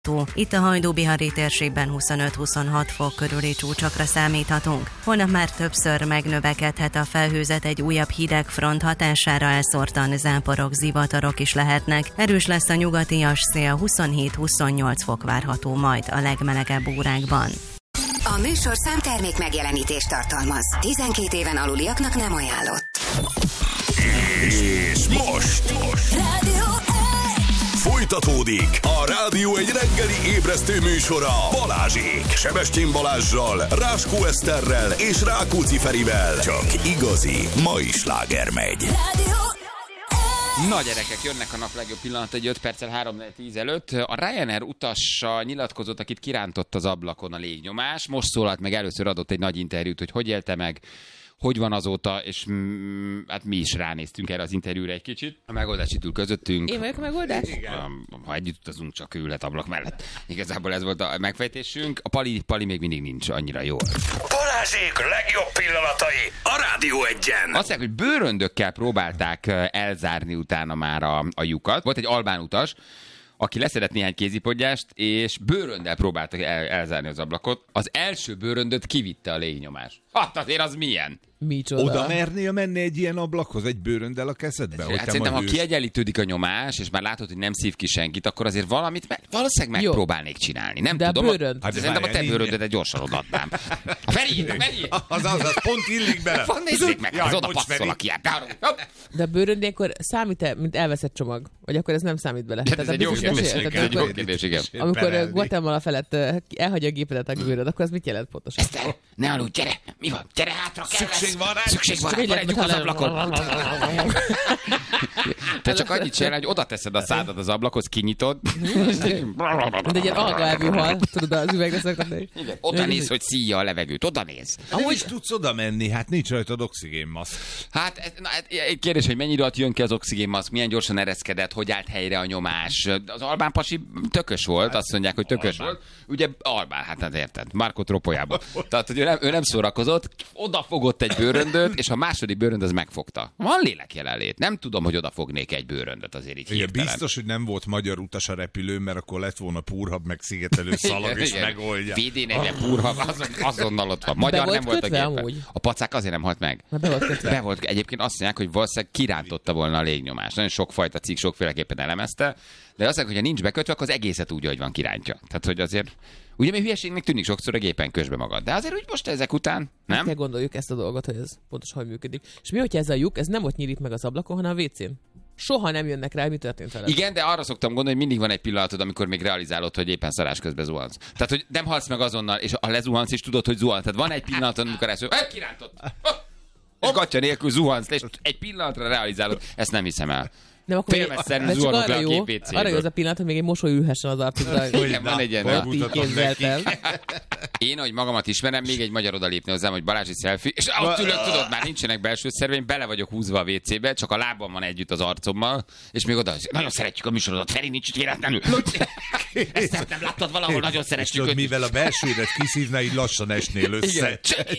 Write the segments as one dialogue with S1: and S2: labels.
S1: Itt a Hajdú-Bihari térségben 25-26 fok körüli csúcsokra számíthatunk. Holnap már többször megnövekedhet a felhőzet, egy újabb hideg front hatására elszórtan záporok, zivatarok is lehetnek. Erős lesz a nyugatias szél, 27-28 fok várható majd a legmelegebb órákban.
S2: A műsorszám termék megjelenítést tartalmaz. 12 éven aluliaknak nem ajánlott.
S3: És most folytatódik a Rádió egy reggeli ébresztő műsora Balázsék, Sebestyén Balázssal, Ráskó Eszterrel és Rákóczi Ferivel. Csak igazi mai sláger megy.
S4: Na gyerekek, jönnek a nap legjobb pillanat, egy 5 perccel 3-10 előtt. A Ryanair utassa nyilatkozott, akit kirántott az ablakon a légnyomás. Most szólalt meg, először adott egy nagy interjút, hogy élte meg, hogy van azóta, és hát mi is ránéztünk erre az interjúra egy kicsit. A megoldás itt ül közöttünk.
S5: Én vagyok a megoldás?
S4: Ha együtt utazunk, csak ülhet ablak mellett. Igazából ez volt a megfejtésünk. A Pali még mindig nincs annyira jól.
S3: Balázsék legjobb pillanatai a Rádió 1-en.
S4: Azt mondják, hogy bőröndökkel próbálták elzárni utána már a lyukat. Volt egy albán utas, aki leszedett néhány kézipodgyást, és bőrönddel próbáltak elzárni az ablakot. Az első bőröndöt kivitte a légnyomás. Hát azért az milyen?
S5: Micsoda?
S6: Oda mernél menni egy ilyen ablakhoz, egy bőrönddel a kezedbe?
S4: Hát szerintem, ha kiegyenlítődik a nyomás, és már látod, hogy nem szív ki senkit, akkor azért valamit valószínűleg megpróbálnék csinálni. Nem
S5: de
S4: tudom.
S5: A bőrönd.
S4: Hát szerintem a te bőröndet gyorsan odaadnám. Feri!
S6: Az pont illik bele.
S4: Nézzék meg, az oda passzol a kiát.
S5: De a bőrönd ilyenkor számít-e, mint elveszett csomag? Vagy akkor ez nem számít bele?
S4: Ez egy jó kérdés, igen.
S5: Amikor Guatemala felett elhagyja a gépedet a bőrönd, akkor az mit jelent pontosan?
S4: Eszter, ne aludj, gyere! Mi van? Gyere hátra, kell
S6: Szükség van rá!
S4: Szükség van rá, maradjuk az ablakon. Te csak annyit csinálj, hogy oda teszed a szádat az ablakhoz, kinyitod.
S5: Mint egy ilyen algalvű hal, tudod, az üvegre szokott.
S4: Igen, oda néz, hogy szíja a levegőt, oda néz.
S6: Amúgy is tudsz oda menni, hát nincs rajtad oxigénmaszk.
S4: Hát egy kérdés, hogy mennyi alatt jön ki az oxigénmaszk, milyen gyorsan ereszkedett, hogy állt helyre a nyomás. Az albán pasi tökös volt, azt mondják, hogy tökös volt. Ugye albán, hát érted, Marco Tropolyában. Tehát, hogy ő nem szórakozott, odafogott egy bőröndöt, és a második bőrönd az megfogta. Van lélek jelenlét. Nem tudom, hogy odafognék egy bőröndöt azért így hirtelen.
S6: Biztos, hogy nem volt magyar utas a repülőn, mert akkor lett volna púrhab, meg szigetelő szalag, és megoldja.
S4: VD-4 púrhab, azonnal ott van. Magyar nem volt a gépen. A pacák azért nem halt meg. Be volt. Egyébként azt mondják, hogy valószínűleg kirántotta volna a légnyomás. Nagyon sokfajta cikk sokféleképpen elemezte, de azt mondják, hogy ha nincs bekötve, akkor az egészet úgy, hogy van kirántja. Tehát, hogy azért ugye még hülyeségnek tűnik sokszor a gépen közbe magad. De azért úgy most ezek után, nem?
S5: Ezt kell gondoljuk ezt a dolgot, hogy ez pontosan hogy működik. És mi, hogyha ez a lyuk, ez nem ott nyílik meg az ablakon, hanem a WC-n? Soha nem jönnek rá, hogy mi történt veled.
S4: Igen, de arra szoktam gondolni, hogy mindig van egy pillanatod, amikor még realizálod, hogy éppen szarás közben zuhansz. Tehát, hogy nem halsz meg azonnal, és ha lezuhansz, és tudod, hogy zuhansz. Tehát van egy pillanatod, amikor ezt kirántott. És gatya nélkül zuhansz, és egy pillanatra realizálod. Ezt nem hiszem el.
S5: Nem, akkor
S4: félmezszerűen zuhanok le a gép WC-ből.
S5: Arra jó az a pillanat, hogy még egy mosoly ülhessen az arcodra.
S4: Igen, van egy ilyen.
S5: Képzeltem.
S4: Én, ahogy magamat ismerem, még egy magyar odalépne hozzám, hogy Balázsi selfie, és ott ülök, tudod, már nincsenek belső szerveim, bele vagyok húzva a WC-be, csak a lábam van együtt az arcommal, és még oda, nagyon szeretjük a műsorodat, Feri, nincs itt véletlenül. Ezt nem láttad valahol, nagyon szeretjük.
S6: És mivel a belsődet kiszívna, így lassan esnél össze.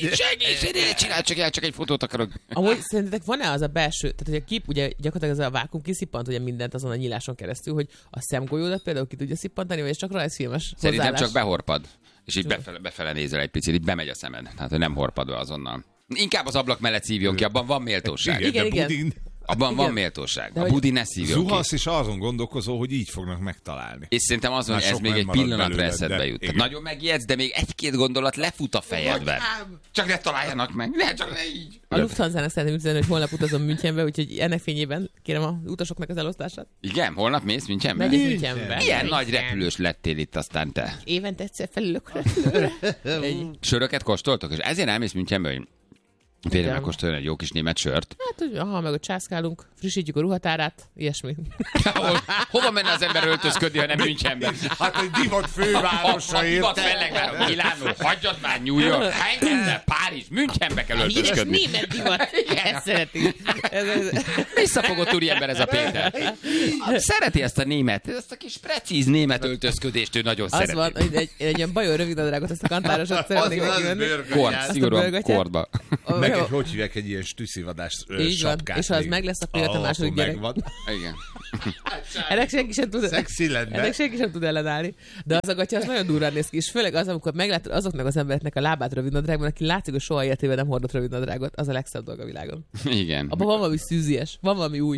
S4: Segíts, csak egy fotót akarok.
S5: Amúgy szerintetek van-e az a belső, tehát hogy a kép, ugye gyakorlatilag ez a vákum kiszippant ugye mindent azon a nyíláson keresztül, hogy a szemgolyódat például ki tudja szippantani, vagy ez csak rajzfilmes hozzáállás?
S4: Szerintem csak behorpad. És így befele nézel egy picit, így bemegy a szemed. Tehát, hogy nem horpad be azonnal. Inkább az ablak mellett szívjon ki, abban van méltóság.
S5: Igen.
S4: Abban van méltóság. A budi ne szívjon ki.
S6: Zuhansz és azon gondolkozol, hogy így fognak megtalálni.
S4: És szerintem azon, hogy ez még egy pillanatra eszedbe jut. Tehát nagyon megijedsz, de még egy-két gondolat lefut a fejedbe. Csak ne találjanak meg. Csak ne így.
S5: A Lufthansa-nak szeretném üzenni, hogy holnap utazom Münchenbe, úgyhogy ennek fényében kérem az utasoknak az elosztását.
S4: Igen, holnap mész Münchenbe?
S5: Megyek Münchenbe.
S4: Milyen nagy repülős lettél itt aztán te?
S5: Évente egyszer felülök repülőre.
S4: Söröket kóstoltok? És ezért elmész Münchenbe, hogy félre megkóstoljon egy jó kis német sört.
S5: Hát, ha meg ott császkálunk, frissítjük a ruhatárát, ilyesmi.
S4: Hova menne az ember öltözködni, ha nem Münchenbe?
S6: Hát egy divat fővárosa érte.
S4: Divat fellegváró, Milánó, hagyjad már New York, Párizs, Münchenbe kell öltözködni.
S5: Híres német divat, ezt szereti.
S4: Visszafogott úriember ez a Péter. Szereti ezt a német, ezt a kis precíz német öltözködést, ő nagyon szereti.
S5: Az van, egy ilyen bajor rövidnadrágot, ezt a kantárosat szeretnék neki venni.
S4: Kord, szigorúan kordba.
S6: Meg hogy hívják egy ilyen stüsszivadás
S5: így van,
S6: sapkát.
S5: és ha az meg lesz, akkor jött a második gyerek.
S4: Igen.
S5: Ennek senki sem tud,
S6: Szexi lenne.
S5: ennek senki sem tud ellenállni. De az a gatya, az nagyon durrán néz ki, és főleg az, amikor meglátod azoknak az embereknek a lábát rövidnadrágban, aki látszik, hogy soha életében nem hordott rövidnadrágot, az a legszebb dolog a világon.
S4: Igen.
S5: Abban van valami szűzies, van valami új.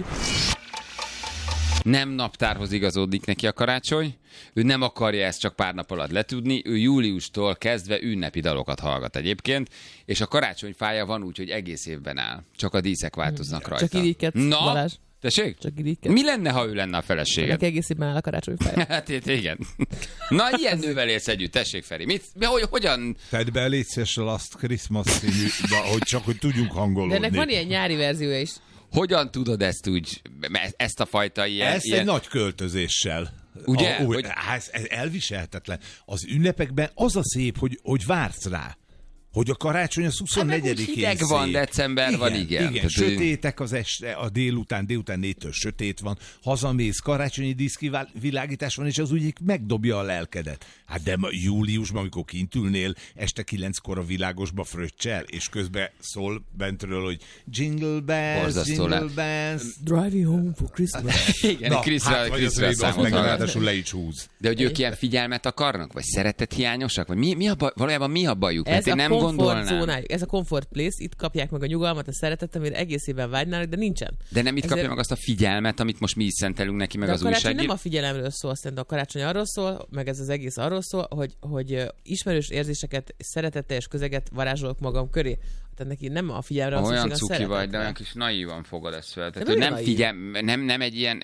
S4: Nem naptárhoz igazódik neki a karácsony, ő nem akarja ezt csak pár nap alatt letudni, ő júliustól kezdve ünnepi dalokat hallgat egyébként, és a karácsonyfája van úgy, hogy egész évben áll. Csak a díszek változnak rajta.
S5: Csak irigykedsz,
S4: Na,
S5: Balázs.
S4: tessék?
S5: Csak irigykedsz.
S4: Mi lenne, ha ő lenne a feleséged?
S5: Ennek egész évben áll a karácsonyfája.
S4: Hát igen. Na, ilyen nővel élsz együtt, tessék Feri. Hogyan?
S6: Tedd be légy szíves a Last Christmas színű, hogy csak hogy tudjunk hangolódni.
S5: De ennek van ilyen nyári verziója is.
S4: Hogyan tudod ezt úgy, ezt a fajta ilyen...
S6: Ezt egy nagy költözéssel.
S4: Ugye?
S6: Ez elviselhetetlen. Az ünnepekben az a szép, hogy vársz rá. Hogy a karácsony az 24-én
S4: hideg van, december van, igen.
S6: Igen, sötétek az este, a délután 4-től sötét van, hazamész, karácsonyi díszkivilágítás van, és az úgy megdobja a lelkedet. Hát de júliusban, amikor kint ülnél, este 9-kor a világosba fröccsel, és közben szól bentről, hogy Jingle bells, Jingle bells.
S5: Driving home for Christmas.
S4: Igen,
S6: Na,
S4: Krisztra számot
S6: meg
S4: hallgat.
S6: ráadásul le is húz.
S4: De hogy ők ilyen figyelmet akarnak? Vagy szeretethiányosak? Vagy mi a baj, valójában mi a bajuk? Mert
S5: Ez
S4: én
S5: a
S4: nem
S5: comfort
S4: gondolnám.
S5: zónájuk, ez a comfort place, itt kapják meg a nyugalmat, a szeretetet, amire egész évben vágynának, de nincsen.
S4: De nem itt
S5: Ezért-
S4: kapja meg azt a figyelmet, amit most mi is szentelünk neki, meg
S5: De a
S4: az
S5: karácsony
S4: újságír.
S5: nem a figyelemről szól, szerintem a karácsony arról szól, meg ez az egész arról szól, hogy ismerős érzéseket, szeretetteljes közeget varázsolok magam köré. Tehát neki nem a figyelemre van
S4: Olyan
S5: szükség, a
S4: cuki vagy, de
S5: szeretetre.
S4: olyan kis naívan fogad ezt fel. Tehát,
S5: De
S4: hogy
S5: nagyon
S4: nem
S5: naív.
S4: figyel, nem egy ilyen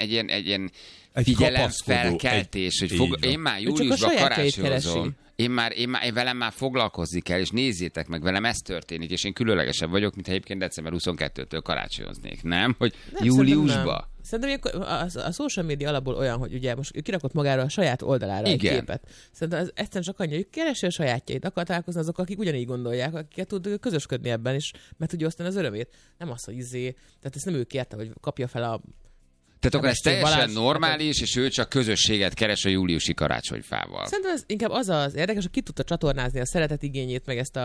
S6: Egy
S4: figyelemfelkeltés, hogy
S6: így van.
S4: én már
S5: Ő csak a
S4: júliusban
S5: sajátjait
S4: karácsonyozom.
S5: keresi.
S4: Én velem már foglalkozni kell, és nézzétek meg, velem ez történik, és én különlegesebb vagyok, mint ha egyébként december 22-től karácsonyoznék. Nem? Hogy
S5: Nem,
S4: júliusba?
S5: Szerintem ilyenkor a social media alapból olyan, hogy ugye most ő kirakott magára a saját oldalára egy
S4: Igen.
S5: képet. Szerintem ez egyszerűen csak annyi, hogy keresi a sajátjait, akar találkozni azok, akik ugyanígy gondolják, akikkel tud közösködni ebben, és meg tudja osztani az örömét. Nem az, hogy tehát ezt nem ő kérte, hogy kapja fel a...
S4: Tehát akkor ez
S5: Semestén
S4: teljesen
S5: Balázs-
S4: normális, és ő csak közösséget keres a júliusi karácsonyfával.
S5: Szerintem ez inkább az érdekes, hogy ki tudta csatornázni a szeretet igényét, meg ezt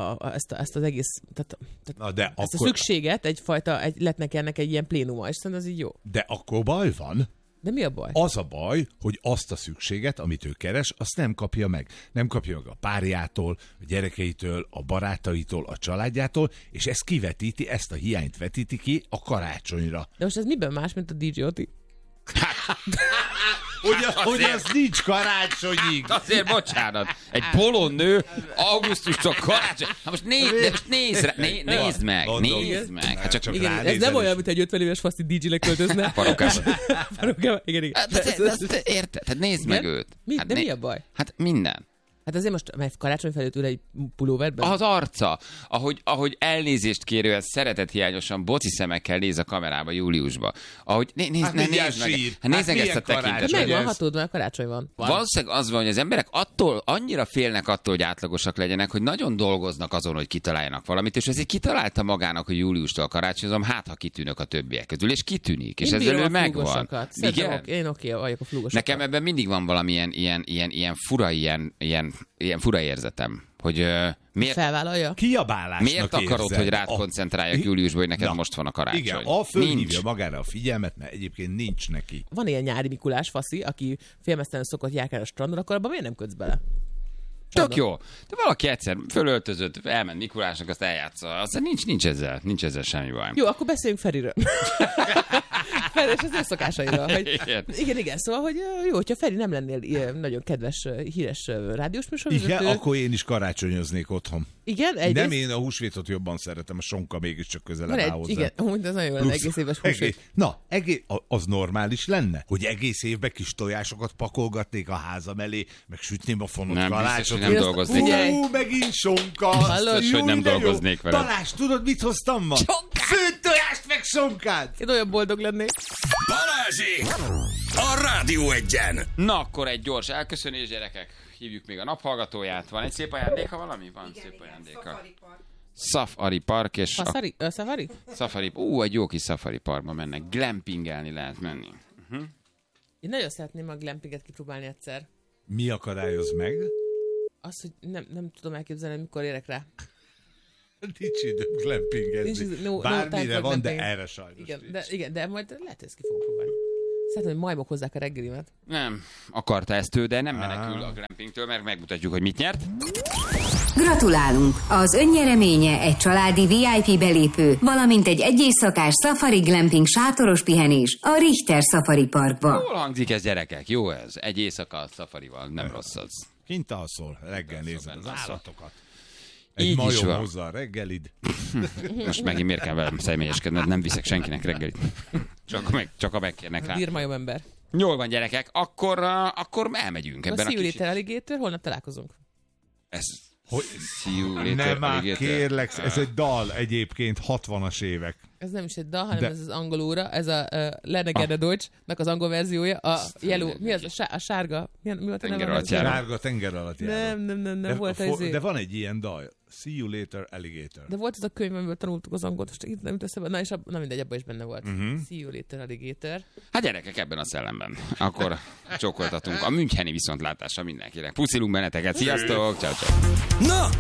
S5: az egész, tehát
S6: Na de
S5: ezt a
S6: akkor,
S5: szükséget lett neki ennek egy ilyen plénuma, és szerintem ez így jó.
S6: de akkor baj van.
S5: De mi a baj?
S6: Az a baj, hogy azt a szükséget, amit ő keres, azt nem kapja meg. Nem kapja meg a párjától, a gyerekeitől, a barátaitól, a családjától, és ez kivetíti, ezt a hiányt vetíti ki a karácsonyra.
S5: De most ez miben más, mint a DJ Oti?
S6: Hogy az nincs karácsonyig.
S4: Azért bocsánat, egy polon nő augusztustól karácsony. Hát most nézd rá, nézd meg,
S6: Mondom.
S4: nézd meg. Hát csak
S6: Csak
S5: Igen, ez
S6: ránézel
S5: nem olyan,
S6: is.
S5: mint egy 50 éves faszti DJ-le költözne.
S4: Parókában.
S5: Parókában, igen.
S4: Érted? Hát nézd meg
S5: Igen?
S4: őt.
S5: De mi a baj?
S4: Hát minden.
S5: Hát azért most, mert karácsony felőtt ül egy pulóverben.
S4: Az arca, ahogy elnézést kérően szeretethiányosan boci szemekkel néz a kamerába júliusba. Ahogy
S6: Hát mindjárt
S4: nézd meg.
S6: sír.
S4: Hát nézd meg
S6: Hát
S4: ezt a
S6: milyen
S5: De
S4: tekintetet.
S6: karácsony?
S5: megvan,
S6: ez-
S5: ha tudod, mert karácsony van.
S4: Valószínűleg az van, hogy az emberek annyira félnek attól, hogy átlagosak legyenek, hogy nagyon dolgoznak azon, hogy kitaláljanak valamit, és ezért kitalálta magának, hogy júliustól karácsonyozom, hát ha kitűnök a többiek közül, és kitűnik, és
S5: Én
S4: ezzel
S5: bírom
S4: ő
S5: a
S4: megvan.
S5: flúgosokat. Szerintem
S4: Igen?
S5: Én oké vagyok a flúgosokat.
S4: Nekem ebben mindig van valamilyen ilyen fura, ilyen fura érzetem, hogy miért
S5: Felvállalja?
S6: Kiabálásnak
S4: Miért akarod,
S6: érzed.
S4: hogy rád koncentráljak júliusban, hogy neked
S6: Na,
S4: most van a karácsony?
S6: Igen, fölhívja
S4: Nincs.
S6: magára a figyelmet, mert egyébként nincs neki.
S5: Van ilyen nyári Mikulás faszi, aki félmeztelen szokott járkálni a strandon, akkor abban miért nem kötsz bele?
S4: Tök jó. De valaki egyszer fölöltözött, elment Mikulásnak, azt eljátsza. Aztán nincs ezzel semmi baj.
S5: Jó, akkor beszéljünk Feriről. Feri és az ő szokásairól. Hogy, igen, szóval, hogy jó, hogyha Feri nem lennél ilyen nagyon kedves, híres rádiós műsorvezető.
S6: Igen, akkor én is karácsonyoznék otthon.
S5: Igen, egyrészt.
S6: Nem én a húsvétot jobban szeretem, a sonka mégiscsak közelebb
S5: Van
S6: áll
S5: egy,
S6: hozzá.
S5: igen, amúgy ez nagyon jó lenne, egész éves húsvét.
S6: Az normális lenne, hogy egész évben kis tojásokat pakolgatnék a házam elé, meg sütném a fonott
S4: Nem, biztos,
S6: kalácsot.
S4: hogy nem
S5: Én azt-
S4: dolgoznék.
S5: Figyelj!
S6: Megint sonka!
S5: Hallod?
S6: Jó,
S4: Hogy nem
S6: de jó.
S4: dolgoznék veled.
S6: Balázs, tudod, mit hoztam ma? Főtt tojást, meg sonkát!
S5: Én olyan boldog lennék.
S3: Balázsék! A Rádió Egyen!
S4: Na, akkor egy gyors elköszönés, gyerekek. Hívjuk még a naphallgatóját. Van egy szép ajándéka valami? Van szép ajándéka. Safari Park és
S5: Safari?
S4: Safari. Egy jó kis Safari Parkba mennek. Glampingelni lehet menni.
S5: Én nagyon szeretném a glampinget kipróbálni egyszer.
S6: Mi akadályoz meg?
S5: Az, hogy nem tudom elképzelni, mikor érek rá.
S6: Nincs időm glampingezni. Bármire van, de erre sajnos
S5: igen, de majd lehet, ezt ki fogom próbálni. Szeretném, hogy majmok hozzák a reggelimet.
S4: Nem akarta ezt ő, de nem menekül a glampingtől, mert megmutatjuk, hogy mit nyert.
S2: Gratulálunk! Az önnyereménye egy családi VIP belépő, valamint egy éjszakás Safari Glamping sátoros pihenés a Richter Safari Parkba.
S4: Jól hangzik ez, gyerekek, jó ez. Egy éjszaka Safarival, nem rossz az.
S6: Kint alszol, reggel nézed az állatokat. Egy
S4: Így is
S6: majom
S4: van.
S6: hozza a reggelid.
S4: Most megint miért kell velem személyeskedned, nem viszek senkinek reggelit. Csak a megkérnek rá.
S5: Bírmajom ember.
S4: Jól van, gyerekek, akkor elmegyünk ebben a
S5: See you
S4: kicsit.
S5: later, alligator, holnap találkozunk.
S4: Ez...
S6: Hogy...
S4: See you later,
S6: Nem már
S4: alligator.
S6: kérlek, ez egy dal egyébként 60-as évek.
S5: Ez nem is egy dal, hanem ez az angol óra, ez a Lenegede Deutsch-nak az angol verziója, a yellow, mi az, a sárga, mi volt a neve?
S6: Sárga tenger alatt járó.
S5: Nem volt ez.
S6: De van egy ilyen dal. See you later, alligator.
S5: De volt ez a könyv, amiből tanultuk az angolt, most itt nem jut eszembe, na és na mindegy, abban is benne volt. See you later, alligator.
S4: Hát gyerekek, ebben a szellemben. Akkor csókoltatunk. A müncheni viszontlátásra mindenkinek. Puszilunk benneteket, sziasztok, ciao, ciao.
S3: Na,